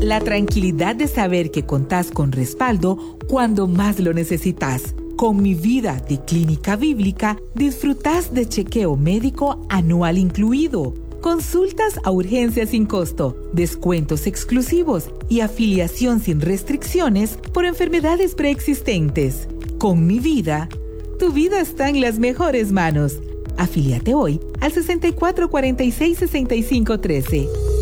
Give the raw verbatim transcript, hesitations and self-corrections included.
la tranquilidad de saber que contás con respaldo cuando más lo necesitas. Con Mi Vida de Clínica Bíblica, disfrutás de chequeo médico anual incluido, consultas a urgencia sin costo, descuentos exclusivos y afiliación sin restricciones por enfermedades preexistentes. Con Mi Vida, tu vida está en las mejores manos. Afíliate hoy al sesenta y cuatro cuarenta y seis sesenta y cinco trece.